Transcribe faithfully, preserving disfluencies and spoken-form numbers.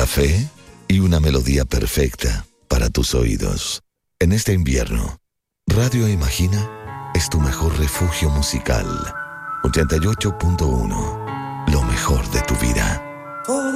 café y una melodía perfecta para tus oídos. En este invierno, Radio Imagina es tu mejor refugio musical. ochenta y ocho punto uno, lo mejor de tu vida.